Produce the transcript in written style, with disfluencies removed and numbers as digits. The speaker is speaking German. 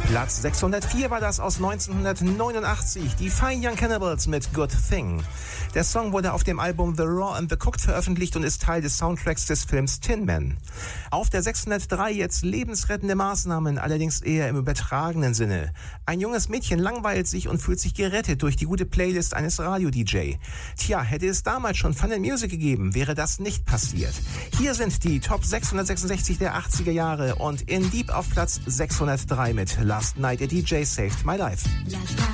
Platz 604 war das aus 1989, die Fine Young Cannibals mit Good Thing. Der Song wurde auf dem Album The Raw and the Cooked veröffentlicht und ist Teil des Soundtracks des Films Tin Man. Auf der 603 jetzt lebensrettende Maßnahmen, allerdings eher im übertragenen Sinne. Ein junges Mädchen langweilt sich und fühlt sich gerettet durch die gute Playlist eines Radio-DJ. Tja, hätte es damals schon Fun and Music gegeben, wäre das nicht passiert. Hier sind die Top 666 der 80er Jahre und In Deep auf Platz 603 mit Last Night a DJ Saved My Life.